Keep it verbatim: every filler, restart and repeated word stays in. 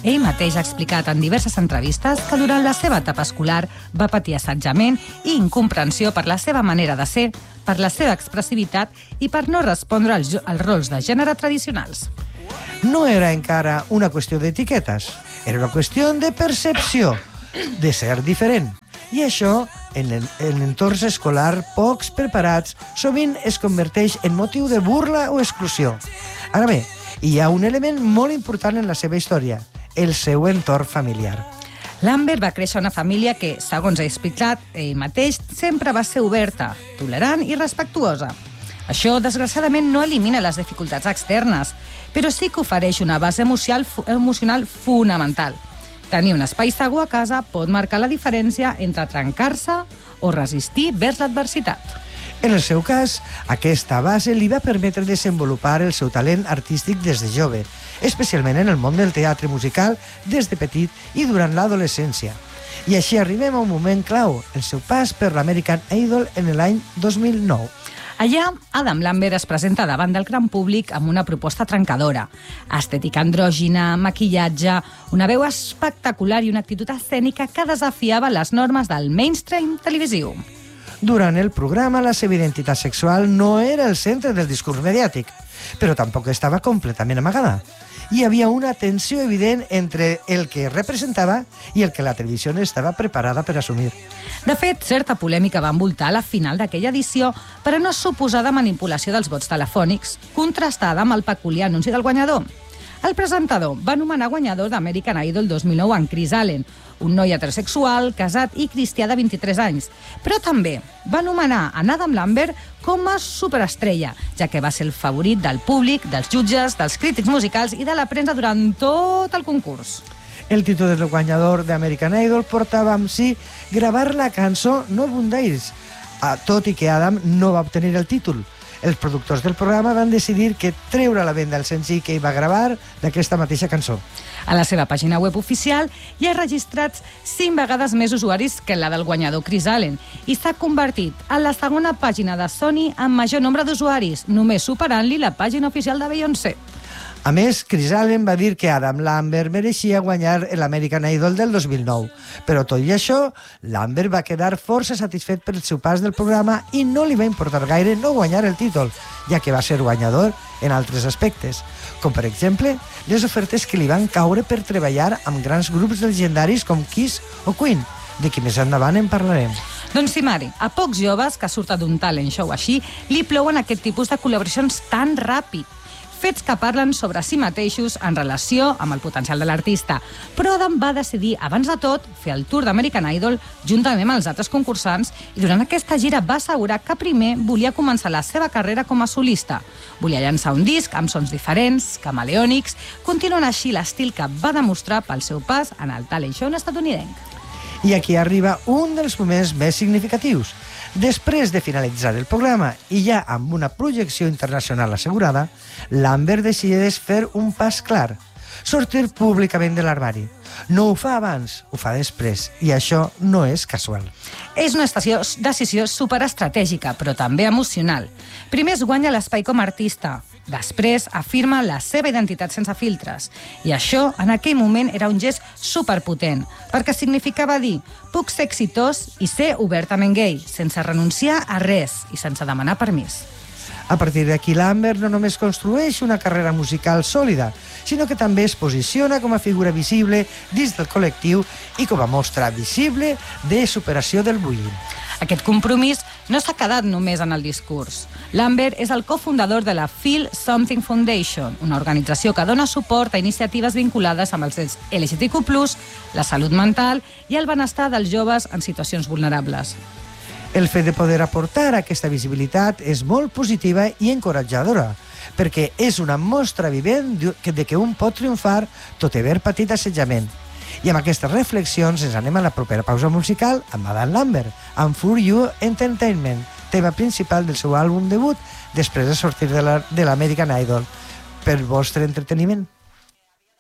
Ell mateix ha explicat en diverses entrevistes que durant la seva etapa escolar va patir assetjament i incomprensió per la seva manera de ser, per la seva expressivitat i per no respondre als, als rols de gènere tradicionals. No era encara una qüestió d'etiquetes, era una qüestió de percepció, de ser diferent. I això, en, en entorns escolar pocs preparats, sovint es converteix en motiu de burla o exclusió. Ara bé, hi ha un element molt important en la seva història, el seu entorn familiar. Lambert va créixer en una família que, segons ha explicat ell mateix, sempre va ser oberta, tolerant i respectuosa. Això, desgraciadament, no elimina les dificultats externes, però sí que ofereix una base emocional, emocional fonamental. Tenir un espai segur a casa pot marcar la diferència entre trencar-se o resistir vers l'adversitat. En el seu cas, aquesta base li va permetre desenvolupar el seu talent artístic des de jove, especialment en el món del teatre musical des de petit i durant l'adolescència. I així arribem a un moment clau, el seu pas per l'American Idol en l'any dos mil nou. Allà, Adam Lambert es presenta davant del gran públic amb una proposta trencadora. Estètica andrògina, maquillatge, una veu espectacular i una actitud escènica que desafiava les normes del mainstream televisiu. Durant el programa, la seva identitat sexual no era el centre del discurs mediàtic, però tampoc estava completament amagada. Hi havia una tensió evident entre el que representava i el que la televisió estava preparada per assumir. De fet, certa polèmica va envoltar la final d'aquella edició per una suposada manipulació dels vots telefònics, contrastada amb el peculiar anunci del guanyador. El presentador va anomenar guanyador d'American Idol dos mil nou en Chris Allen, un noi heterosexual, casat i cristià de vint-i-tres anys, però també va anomenar en Adam Lambert com a superestrella, ja que va ser el favorit del públic, dels jutges, dels crítics musicals i de la premsa durant tot el concurs. El títol del guanyador d'American Idol portava amb si gravar la cançó No Bundays, tot i que Adam no va obtenir el títol. Els productors del programa van decidir que treure a la venda el senzill que ell va gravar d'aquesta mateixa cançó. A la seva pàgina web oficial hi ha registrats cinc vegades més usuaris que la del guanyador Chris Allen i s'ha convertit en la segona pàgina de Sony amb major nombre d'usuaris, només superant-li la pàgina oficial de Beyoncé. A més, Chris Allen va dir que Adam Lambert mereixia guanyar l'American Idol del dos mil nou. Però tot i això, Lambert va quedar força satisfet pel seu pas del programa i no li va importar gaire no guanyar el títol, ja que va ser guanyador en altres aspectes, com per exemple les ofertes que li van caure per treballar amb grans grups legendaris com Kiss o Queen, de qui més endavant en parlarem. Doncs sí, Mari, a pocs joves que surten d'un talent show així li plouen aquest tipus de col·laboracions tan ràpid, fets que parlen sobre si mateixos en relació amb el potencial de l'artista. Però Adam va decidir, abans de tot, fer el tour d'American Idol juntament amb els altres concursants i durant aquesta gira va assegurar que primer volia començar la seva carrera com a solista. Volia llançar un disc amb sons diferents, camaleònics, continuant així l'estil que va demostrar pel seu pas en el talent show estatunidenc. I aquí arriba un dels moments més significatius. Després de finalitzar el programa i ja amb una projecció internacional assegurada, Lambert decideix fer un pas clar, sortir públicament de l'armari. No ho fa abans, ho fa després, i això no és casual. És una estació, decisió superestratègica, però també emocional. Primer es guanya l'espai com a artista, després afirma la seva identitat sense filtres. I això, en aquell moment, era un gest superpotent, perquè significava dir puc ser exitós i ser obertament gay, sense renunciar a res i sense demanar permís. A partir d'aquí, Lambert no només construeix una carrera musical sòlida, sinó que també es posiciona com a figura visible dins del col·lectiu i com a mostra visible de superació del bullying. Aquest compromís no s'ha quedat només en el discurs. Lambert és el cofundador de la Feel Something Foundation, una organització que dona suport a iniciatives vinculades amb els drets L G B T Q plus, la salut mental i el benestar dels joves en situacions vulnerables. El fet de poder aportar aquesta visibilitat és molt positiva i encoratjadora, perquè és una mostra vivent de que un pot triomfar tot i haver patit assetjament. I amb aquestes reflexions ens anem a la propera pausa musical amb Adam Lambert, amb For You Entertainment, tema principal del seu àlbum debut després de sortir de l'American Idol. Per vostre entreteniment.